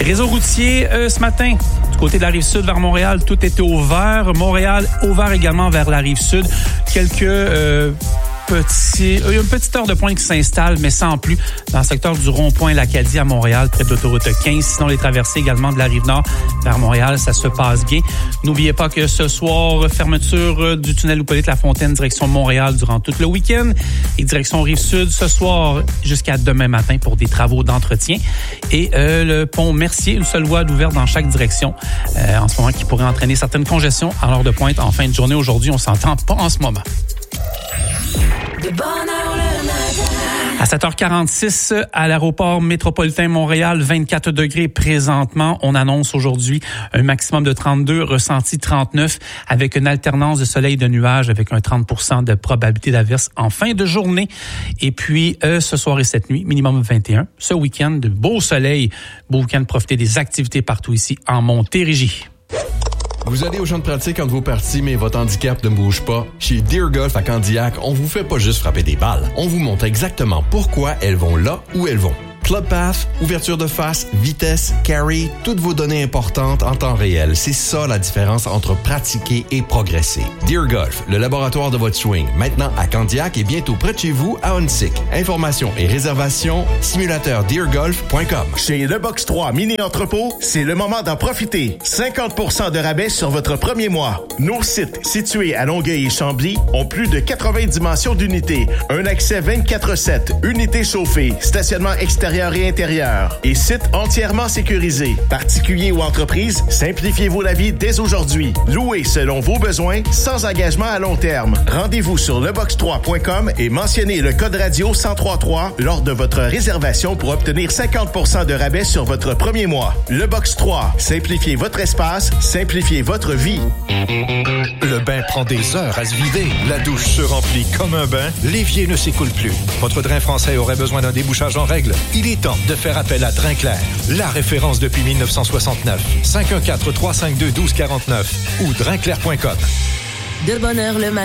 Réseau routier, ce matin, du côté de la Rive-Sud vers Montréal, tout était ouvert. Montréal, ouvert également vers la Rive-Sud. Il y a une petite heure de pointe qui s'installe, mais sans plus, dans le secteur du rond-point l'Acadie à Montréal, près de l'autoroute 15. Sinon, les traversées également de la Rive-Nord vers Montréal, ça se passe bien. N'oubliez pas que ce soir, fermeture du tunnel Hippolyte-Lafontaine, direction Montréal durant tout le week-end. Et direction Rive-Sud, ce soir jusqu'à demain matin pour des travaux d'entretien. Et le pont Mercier, une seule voie ouverte dans chaque direction en ce moment qui pourrait entraîner certaines congestions à l'heure de pointe en fin de journée. Aujourd'hui, on s'entend pas en ce moment. De bonne heure le matin. À 7h46, à l'aéroport métropolitain Montréal, 24 degrés présentement. On annonce aujourd'hui un maximum de 32, ressenti 39, avec une alternance de soleil et de nuages, avec un 30% de probabilité d'averse en fin de journée. Et puis, ce soir et cette nuit, minimum 21. Ce week-end, de beau soleil. Beau week-end, profitez des activités partout ici en Montérégie. Vous allez au champ de pratique entre vos parties, mais votre handicap ne bouge pas. Chez Deer Golf à Candiac, on vous fait pas juste frapper des balles. On vous montre exactement pourquoi elles vont là où elles vont. Club Path, ouverture de face, vitesse, carry, toutes vos données importantes en temps réel. C'est ça la différence entre pratiquer et progresser. Deer Golf, le laboratoire de votre swing, maintenant à Candiac et bientôt près de chez vous à Huntsic. Informations et réservations, simulateurdeergolf.com. Chez Le Box 3 Mini Entrepôt, c'est le moment d'en profiter. 50% de rabais sur votre premier mois. Nos sites situés à Longueuil et Chambly ont plus de 80 dimensions d'unités. Un accès 24/7, unités chauffées, stationnement extérieur et intérieur et site entièrement sécurisé. Particuliers ou entreprises, simplifiez-vous la vie dès aujourd'hui. Louez selon vos besoins, sans engagement à long terme. Rendez-vous sur lebox3.com et mentionnez le code radio 1033 lors de votre réservation pour obtenir 50% de rabais sur votre premier mois. Le Box 3, simplifiez votre espace, simplifiez votre vie. Le bain prend des heures à se vider. La douche se remplit comme un bain. L'évier ne s'écoule plus. Votre drain français aurait besoin d'un débouchage en règle. Il est temps de faire appel à Drinclair, la référence depuis 1969. 514-352-1249 ou drinclair.com. De bonne heure le matin.